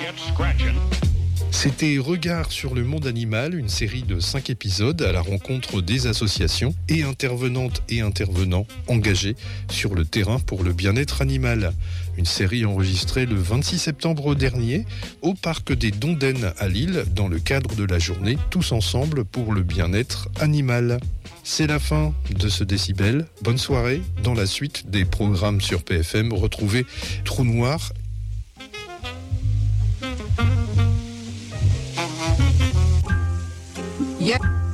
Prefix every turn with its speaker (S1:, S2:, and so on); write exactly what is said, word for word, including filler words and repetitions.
S1: C'était Regard sur le monde animal, une série de cinq épisodes à la rencontre des associations et intervenantes et intervenants engagés sur le terrain pour le bien-être animal. Une série enregistrée le vingt-six septembre dernier au parc des Dondennes à Lille dans le cadre de la journée Tous ensemble pour le bien-être animal. C'est la fin de ce décibel. Bonne soirée. Dans la suite des programmes sur P F M, retrouvez Trou Noir.
S2: Yeah.